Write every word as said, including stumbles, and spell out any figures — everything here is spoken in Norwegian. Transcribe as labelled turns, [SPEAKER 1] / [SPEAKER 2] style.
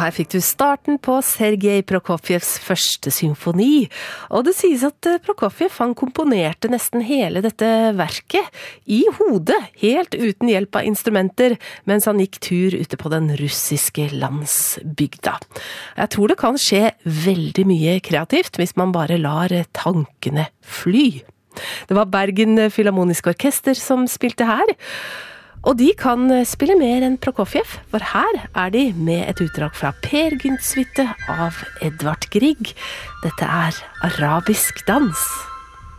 [SPEAKER 1] Her fikk du starten på Sergej Prokofjevs første symfoni, og det sies at Prokofjev han komponerte nesten hele dette verket i hodet, helt uten hjelp av instrumenter, mens han gikk tur ute på den russiske landsbygda. Jeg tror det kan skje veldig mye kreativt hvis man bare lar tankene fly. Det var Bergen Filharmoniske Orkester som spilte her, og de kan spille mer enn Prokofjev, for her er de med et utdrag fra Per Gynt-suite av Edvard Grieg. Dette er arabisk dans.